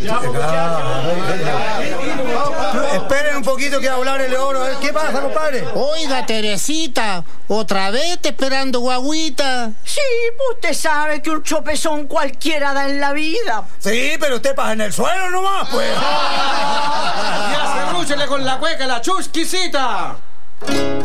Esperen un poquito que hablar el oro. A ver, ¿qué pasa, compadre? Oiga, Teresita, ¿otra vez te esperando guagüita? Sí, usted sabe que un chopezón cualquiera da en la vida. Sí, pero usted pasa en el suelo nomás, pues. ¡Ya se rúchele con la cueca, la chusquisita!